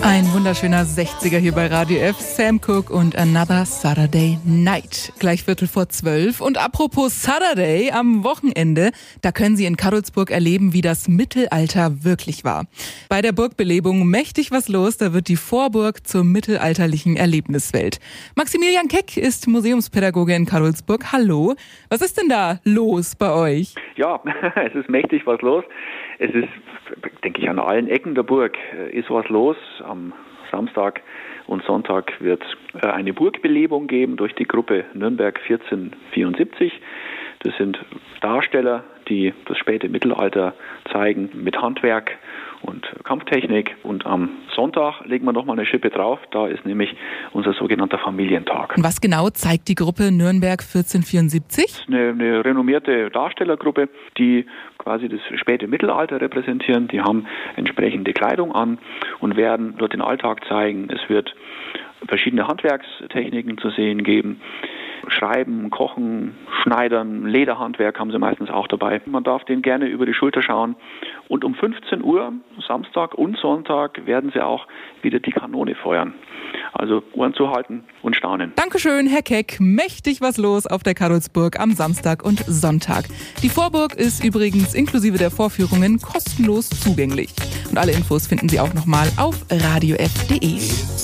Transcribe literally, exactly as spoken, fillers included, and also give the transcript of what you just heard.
Ein wunderschöner sechziger hier bei Radio F. Sam Cooke und Another Saturday Night. Gleich Viertel vor zwölf. Und apropos Saturday, am Wochenende, da können Sie in Karlsburg erleben, wie das Mittelalter wirklich war. Bei der Burgbelebung mächtig was los, da wird die Vorburg zur mittelalterlichen Erlebniswelt. Maximilian Keck ist Museumspädagoge in Karlsburg. Hallo, was ist denn da los bei euch? Ja, es ist mächtig was los. Es ist, denke ich, an allen Ecken der Burg ist was los. Am Samstag und Sonntag wird eine Burgbelebung geben durch die Gruppe Nürnberg vierzehnhundertvierundsiebzig. Das sind Darsteller, die das späte Mittelalter zeigen mit Handwerk und Kampftechnik. Und am Sonntag legen wir nochmal eine Schippe drauf. Da ist nämlich unser sogenannter Familientag. Und was genau zeigt die Gruppe Nürnberg vierzehnhundertvierundsiebzig? Eine, eine renommierte Darstellergruppe, die quasi das späte Mittelalter repräsentieren. Die haben entsprechende Kleidung an und werden dort den Alltag zeigen. Es wird verschiedene Handwerkstechniken zu sehen geben. Schreiben, Kochen, Schneidern, Lederhandwerk haben sie meistens auch dabei. Man darf denen gerne über die Schulter schauen. Und um fünfzehn Uhr, Samstag und Sonntag, werden sie auch wieder die Kanone feuern. Also Ohren zuhalten und staunen. Dankeschön, Herr Keck. Mächtig was los auf der Karlsburg am Samstag und Sonntag. Die Vorburg ist übrigens inklusive der Vorführungen kostenlos zugänglich. Und alle Infos finden Sie auch nochmal auf radiof punkt de.